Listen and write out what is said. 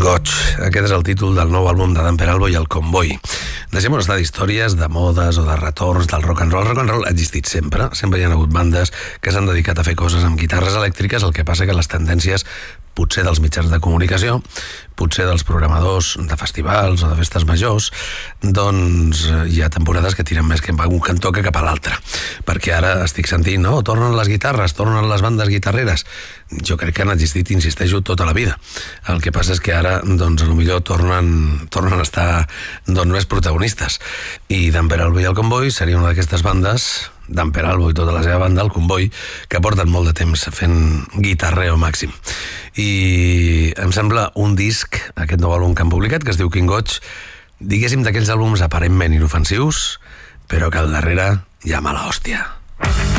Goig. Aquest és el títol del nou àlbum de Dan Peralbo i el Comboi. Deixem-nos estar d'històries, de modes o de retorns del rock and roll. El rock and roll ha existit sempre. Sempre hi ha hagut bandes que s'han dedicat a fer coses amb guitarres elèctriques. El que passa que les tendències, potser dels mitjans de comunicació, potser dels programadors de festivals o de festes majors, doncs hi ha temporades que tiren més que un cantó que cap a l'altre. Perquè ara estic sentint, no? Tornen les guitarres, tornen les bandes guitarreres. Jo crec que han existit, insisteixo, tota la vida. El que passa és que ara, doncs, potser tornen a estar més protagonistes. I Dan Peralbo i el Comboi seria una d'aquestes bandes, Dan Peralbo i tota la seva banda, el Comboi, que porten molt de temps fent guitarreo màxim. I em sembla un disc, aquest nou àlbum que han publicat, que es diu King Goig, diguéssim d'aquells àlbums aparentment inofensius, però que al darrere hi ha mala hòstia.